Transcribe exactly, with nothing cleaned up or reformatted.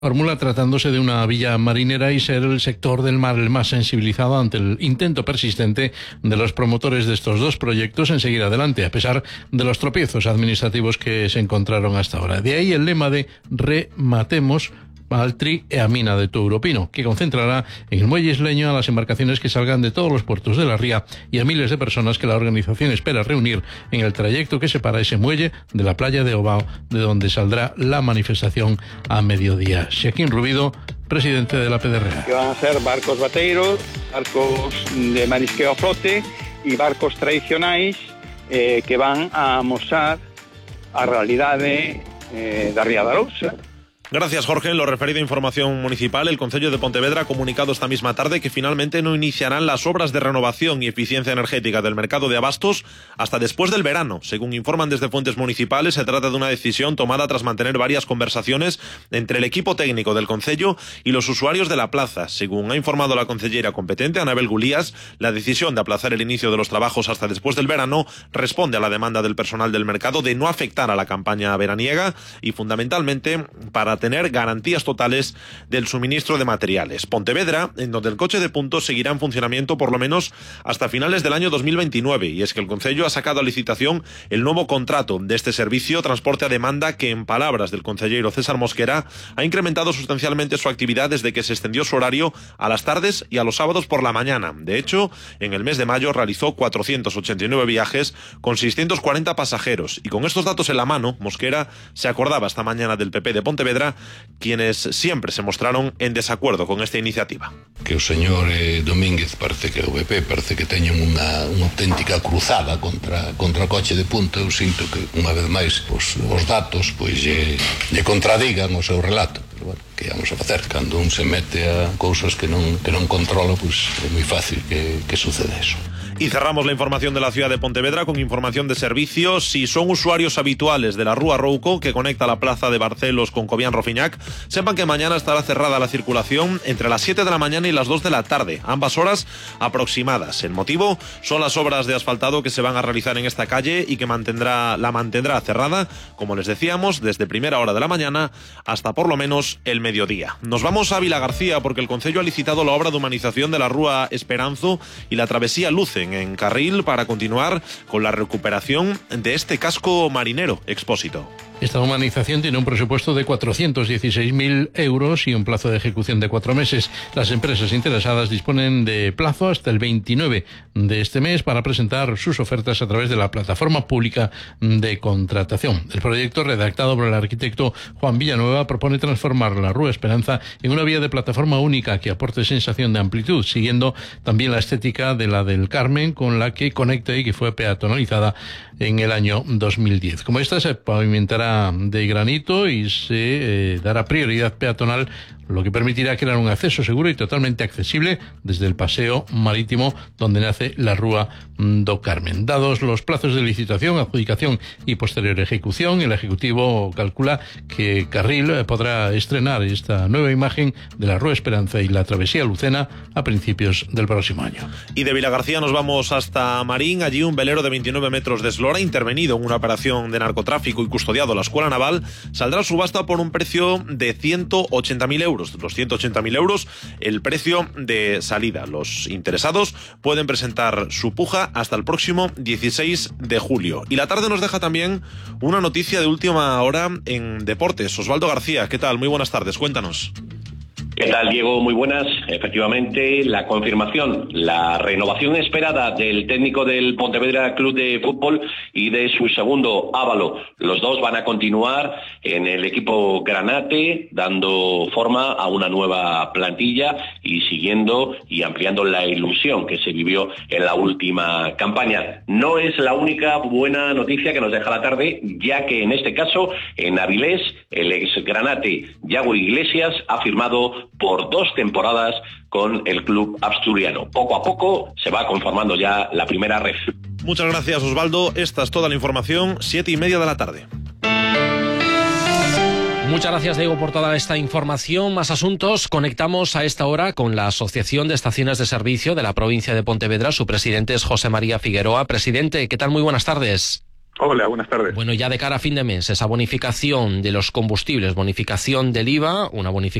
Fórmula tratándose de una villa marinera y ser el sector del mar el más sensibilizado ante el intento persistente de los promotores de estos dos proyectos en seguir adelante, a pesar de los tropiezos administrativos que se encontraron hasta ahora. De ahí el lema de Rematemos Altri e a mina de Touropino, que concentrará en el muelle isleño a las embarcaciones que salgan de todos los puertos de la ría y a miles de personas que la organización espera reunir en el trayecto que separa ese muelle de la playa de Ovao, de donde saldrá la manifestación a mediodía. Xaquín Rubido, presidente de la P D R A. Que van a ser barcos bateiros, barcos de marisqueo a flote e barcos tradicionais eh, que van a amosar a realidade eh, da Ría da Arousa. Gracias, Jorge. En lo referido a información municipal, el Concello de Pontevedra ha comunicado esta misma tarde que finalmente no iniciarán las obras de renovación y eficiencia energética del mercado de abastos hasta después del verano. Según informan desde fuentes municipales, se trata de una decisión tomada tras mantener varias conversaciones entre el equipo técnico del Concello y los usuarios de la plaza. Según ha informado la concellera competente, Anabel Gulías, la decisión de aplazar el inicio de los trabajos hasta después del verano responde a la demanda del personal del mercado de no afectar a la campaña veraniega y, fundamentalmente, para tener garantías totales del suministro de materiales. Pontevedra, en donde el coche de puntos seguirá en funcionamiento por lo menos hasta finales del año dos mil veintinueve, y es que el Concello ha sacado a licitación el nuevo contrato de este servicio transporte a demanda que, en palabras del concejero César Mosquera, ha incrementado sustancialmente su actividad desde que se extendió su horario a las tardes y a los sábados por la mañana. De hecho, en el mes de mayo realizó cuatrocientos ochenta y nueve viajes con seiscientos cuarenta pasajeros, y con estos datos en la mano, Mosquera se acordaba esta mañana del P P de Pontevedra, quienes siempre se mostraron en desacuerdo con esta iniciativa. Que o señor eh, Domínguez parece que o B P parece que teñen unha, unha auténtica cruzada contra, contra o coche de punta. Eu sinto que unha vez máis os, os datos pois lle, lle contradigan o seu relato. Pero bueno, que vamos a facer? Cando un se mete a cousas que non, que non controla, pois é moi fácil que, que suceda eso. Y cerramos la información de la ciudad de Pontevedra con información de servicios. Si son usuarios habituales de la Rúa Rouco, que conecta la plaza de Barcelos con Cobián-Rofiñac, sepan que mañana estará cerrada la circulación entre las siete de la mañana y las dos de la tarde, ambas horas aproximadas. El motivo son las obras de asfaltado que se van a realizar en esta calle y que mantendrá, la mantendrá cerrada, como les decíamos, desde primera hora de la mañana hasta por lo menos el mediodía. Nos vamos a Vilagarcía porque el Concello ha licitado la obra de humanización de la Rúa Esperanzo y la travesía Lucen en Carril para continuar con la recuperación de este casco marinero Expósito. Esta humanización tiene un presupuesto de cuatrocientos dieciséis mil euros y un plazo de ejecución de cuatro meses. Las empresas interesadas disponen de plazo hasta el veintinueve de este mes para presentar sus ofertas a través de la plataforma pública de contratación. El proyecto, redactado por el arquitecto Juan Villanueva, propone transformar la Rúa Esperanza en una vía de plataforma única que aporte sensación de amplitud, siguiendo también la estética de la del Carmen, con la que conecta y que fue peatonalizada en el año dos mil diez. Como esta se pavimentará de granito y se eh, dará prioridad peatonal, lo que permitirá crear un acceso seguro y totalmente accesible desde el paseo marítimo donde nace la Rúa do Carmen. Dados los plazos de licitación, adjudicación y posterior ejecución, el Ejecutivo calcula que Carril podrá estrenar esta nueva imagen de la Rúa Esperanza y la travesía Lucena a principios del próximo año. Y de Vilagarcía nos vamos hasta Marín. Allí un velero de veintinueve metros de eslora, intervenido en una operación de narcotráfico y custodiado a la Escuela Naval, saldrá a subasta por un precio de ciento ochenta mil euros. Los ciento ochenta mil euros, el precio de salida. Los interesados pueden presentar su puja hasta el próximo dieciséis de julio. Y la tarde nos deja también una noticia de última hora en deportes. Osvaldo García, ¿qué tal? Muy buenas tardes, cuéntanos. ¿Qué tal, Diego? Muy buenas. Efectivamente, la confirmación, la renovación esperada del técnico del Pontevedra Club de Fútbol y de su segundo Ávalo. Los dos van a continuar en el equipo granate, dando forma a una nueva plantilla y siguiendo y ampliando la ilusión que se vivió en la última campaña. No es la única buena noticia que nos deja la tarde, ya que en este caso, en Avilés, el ex granate Yago Iglesias ha firmado por dos temporadas con el club asturiano. Poco a poco se va conformando ya la primera red. Muchas gracias, Osvaldo. Esta es toda la información, siete y media de la tarde. Muchas gracias, Diego, por toda esta información. Más asuntos. Conectamos a esta hora con la Asociación de Estaciones de Servicio de la provincia de Pontevedra. Su presidente es José María Figueroa. Presidente, ¿qué tal? Muy buenas tardes. Hola, buenas tardes. Bueno, ya de cara a fin de mes, esa bonificación de los combustibles, bonificación del I V A, una bonificación